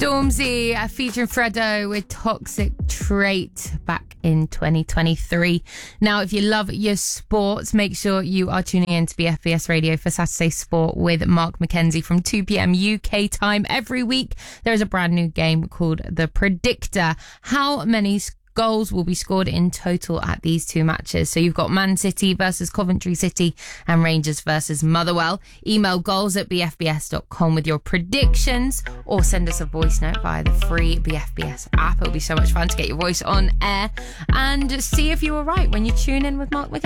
Stormzy featuring Fredo with Toxic Trait back in 2023. Now, if you love your sports, make sure you are tuning in to BFBS Radio for Saturday Sport with Mark McKenzie from 2 p.m. UK time every week. There is a brand new game called The Predictor. How many goals will be scored in total at these two matches? So you've got Man City versus Coventry City and Rangers versus Motherwell. Email goals@bfbs.com with your predictions, or send us a voice note via the free BFBS app. It'll be so much fun to get your voice on air and see if you were right when you tune in with Mark McKenzie.